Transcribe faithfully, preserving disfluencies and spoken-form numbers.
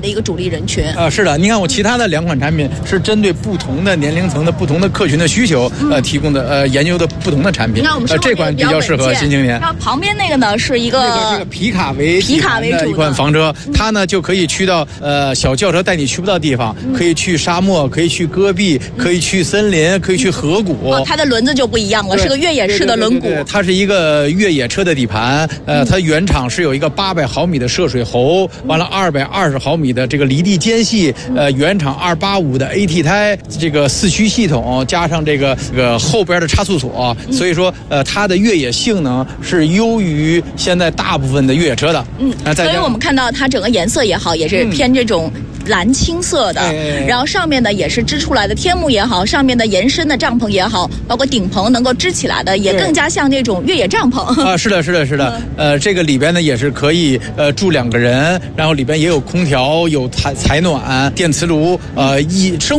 的一个主力人群。 呃，是的，你看我其他的两款产品是针对不同的年龄层的不同的客群的需求，呃，提供的呃研究的不同的产品。 那我们呃这款比较适合新青年。 然后旁边那个呢是一个这个这个皮卡为皮卡为主的一款房车，它呢就可以去到呃小轿车带你去不到地方，可以去沙漠，可以去戈壁，可以去森林，可以去河谷。 哦，它的轮子就不一样了，是个越野式的轮毂。 对对对对，它是一个越野车的底盘，呃，它原厂是有一个八百毫米的涉水喉，完了二百二十毫米的这个离地间隙，呃，原厂二八五的 A T 胎，这个四驱系统加上这个这个后边的差速锁，所以说呃它的越野性能是优于现在大部分的越野车的。 嗯，呃、所以我们看到它整个颜色也好，也是偏这种蓝青色的， 嗯、 然后上面呢也是织出来的天幕也好，上面的延伸的帐篷也好，包括顶棚能够支起来的，也更加像那种越野帐篷啊。是的，是的，是的。嗯、呃，这个里边呢也是可以呃住两个人，然后里边也有空调，有采采暖、电磁炉，呃，一生。